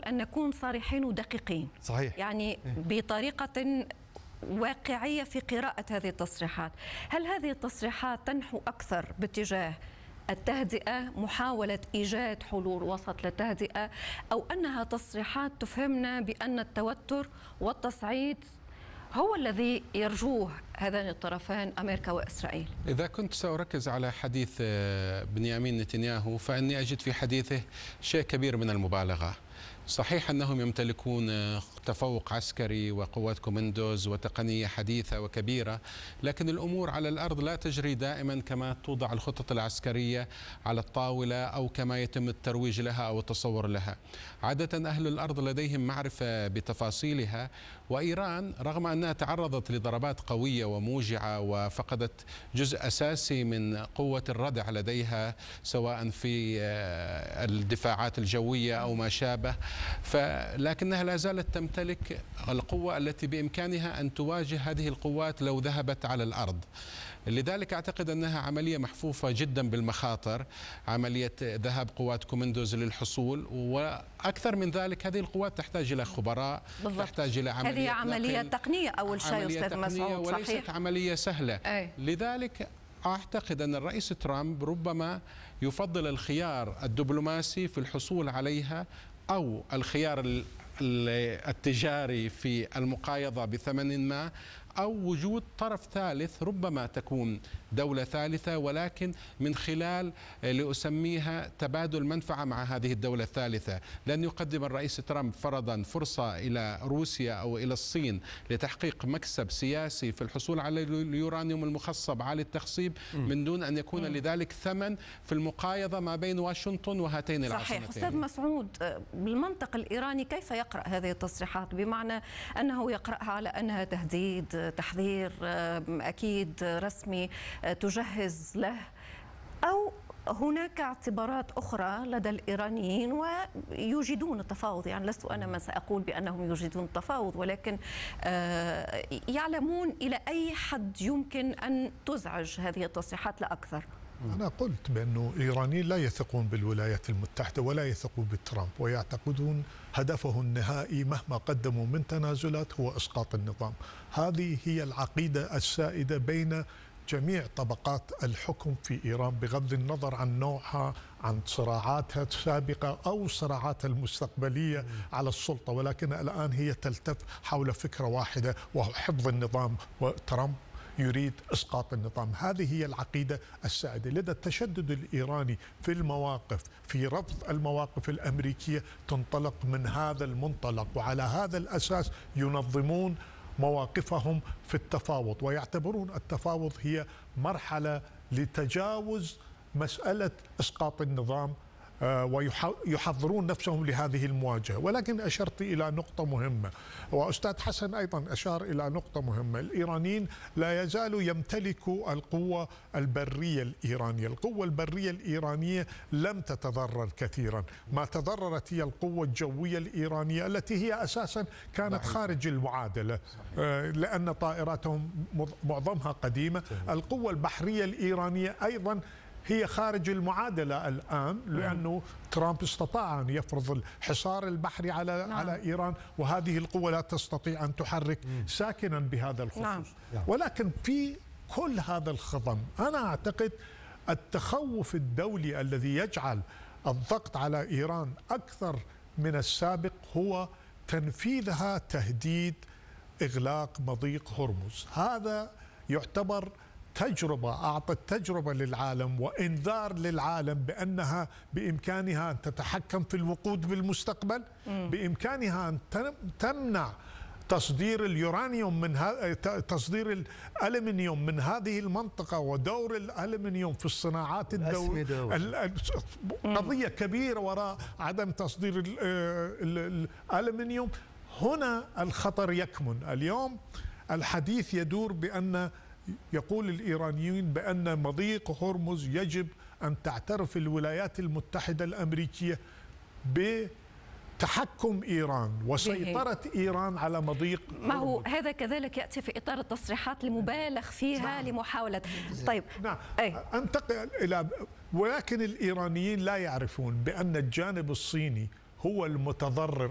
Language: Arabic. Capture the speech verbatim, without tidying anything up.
أن نكون صريحين ودقيقين. صحيح. يعني بطريقة واقعية في قراءة هذه التصريحات. هل هذه التصريحات تنحو أكثر باتجاه التهدئة، محاولة إيجاد حلول وسط للتهدئة، أو أنها تصريحات تفهمنا بأن التوتر والتصعيد هو الذي يرجوه هذان الطرفان أمريكا وإسرائيل؟ إذا كنت سأركز على حديث بنيامين نتنياهو فإني أجد في حديثه شيء كبير من المبالغة. صحيح أنهم يمتلكون تفوق عسكري وقوات كومندوز وتقنية حديثة وكبيرة، لكن الأمور على الأرض لا تجري دائما كما توضع الخطط العسكرية على الطاولة أو كما يتم الترويج لها أو التصور لها. عادة أهل الأرض لديهم معرفة بتفاصيلها، وإيران رغم أنها تعرضت لضربات قوية وموجعة وفقدت جزء أساسي من قوة الردع لديها سواء في الدفاعات الجوية أو ما شابه، فلكنها لا زالت تمتلك القوة التي بإمكانها أن تواجه هذه القوات لو ذهبت على الأرض. لذلك أعتقد أنها عملية محفوفة جدا بالمخاطر، عملية ذهاب قوات كومندوز للحصول، وأكثر من ذلك هذه القوات تحتاج إلى خبراء، بالضبط. تحتاج إلى عملية هذه عملية تقنية أول شيء أستاذ مسعود، وليست صحيح؟ عملية سهلة. أي. لذلك أعتقد أن الرئيس ترامب ربما يفضل الخيار الدبلوماسي في الحصول عليها أو الخيار التجاري في المقايضة بثمن ما، أو وجود طرف ثالث، ربما تكون دولة ثالثة ولكن من خلال لأسميها تبادل منفعة مع هذه الدولة الثالثة. لن يقدم الرئيس ترامب فرضا فرصة إلى روسيا أو إلى الصين لتحقيق مكسب سياسي في الحصول على اليورانيوم المخصب عالي التخصيب من دون أن يكون لذلك ثمن في المقايضة ما بين واشنطن وهاتين العاصمتين. صحيح. أستاذ مسعود، بالمنطق الإيراني كيف يقرأ هذه التصريحات؟ بمعنى أنه يقرأها على أنها تهديد، تحذير أكيد رسمي تجهز له، أو هناك اعتبارات أخرى لدى الإيرانيين ويوجدون التفاوض؟ يعني لست أنا من سأقول بأنهم يوجدون التفاوض، ولكن يعلمون إلى أي حد يمكن أن تزعج هذه التصريحات لا أكثر. أنا قلت بأنه الإيرانيين لا يثقون بالولايات المتحدة ولا يثقون بترامب، ويعتقدون هدفه النهائي مهما قدموا من تنازلات هو إسقاط النظام. هذه هي العقيدة السائدة بين جميع طبقات الحكم في إيران بغض النظر عن نوعها، عن صراعاتها السابقة أو صراعاتها المستقبلية على السلطة، ولكن الآن هي تلتف حول فكرة واحدة وهو حفظ النظام، وترامب يريد إسقاط النظام. هذه هي العقيدة السائدة. لذا التشدد الإيراني في المواقف، في رفض المواقف الأمريكية، تنطلق من هذا المنطلق، وعلى هذا الأساس ينظمون مواقفهم في التفاوض، ويعتبرون التفاوض هي مرحلة لتجاوز مسألة إسقاط النظام، ويحضرون نفسهم لهذه المواجهة. ولكن أشرت إلى نقطة مهمة، وأستاذ حسن أيضا أشار إلى نقطة مهمة. الإيرانيين لا يزالوا يمتلكوا القوة البرية الإيرانية. القوة البرية الإيرانية لم تتضرر كثيرا، ما تضررت هي القوة الجوية الإيرانية التي هي أساسا كانت خارج المعادلة لأن طائراتهم معظمها قديمة. القوة البحرية الإيرانية أيضا هي خارج المعادلة الآن، لأنه ترامب استطاع أن يفرض الحصار البحري على نعم. على إيران، وهذه القوة لا تستطيع أن تحرك ساكنا بهذا الخصوص. نعم. ولكن في كل هذا الخضم أنا أعتقد التخوف الدولي الذي يجعل الضغط على إيران أكثر من السابق هو تنفيذها تهديد إغلاق مضيق هرمز. هذا يعتبر تجربة، أعطت تجربة للعالم وإنذار للعالم بأنها بإمكانها أن تتحكم في الوقود بالمستقبل، بإمكانها أن تمنع تصدير اليورانيوم من تصدير الألمنيوم من هذه المنطقة، ودور الألمنيوم في الصناعات الدولية قضية كبيرة وراء عدم تصدير الألمنيوم. هنا الخطر يكمن. اليوم الحديث يدور بأن يقول الإيرانيين بأن مضيق هرمز يجب أن تعترف الولايات المتحدة الأمريكية بتحكم إيران وسيطرة إيران على مضيق ما هو هرمز. هذا كذلك يأتي في إطار التصريحات المبالغ فيها نعم. لمحاولة طيب نعم. أنتقل إلى ولكن الإيرانيين لا يعرفون بأن الجانب الصيني هو المتضرر